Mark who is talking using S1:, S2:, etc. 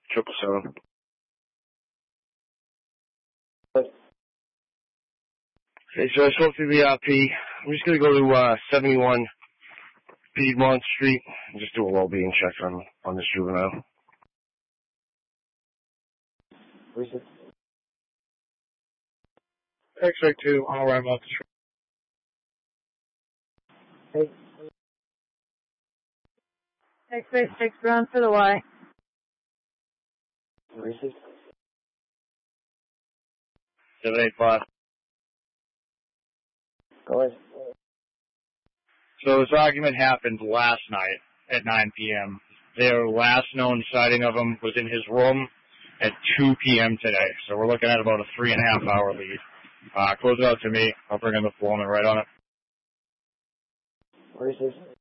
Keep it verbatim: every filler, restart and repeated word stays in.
S1: Triple seven. Okay, so I spoke to the R P. I'm just going to go to uh, seventy-one Piedmont Street and just do a well-being check on, on this juvenile.
S2: X-ray two, I'll arrive off the street.
S3: Hey. X-ray six, run for the Y.
S1: seven eight five.
S4: Go ahead.
S2: So this argument happened last night at nine p.m. Their last known sighting of him was in his room at two p.m. today. So we're looking at about a three and a half hour lead. Uh, close it out to me. I'll bring in the foreman right on it.
S4: Where is this?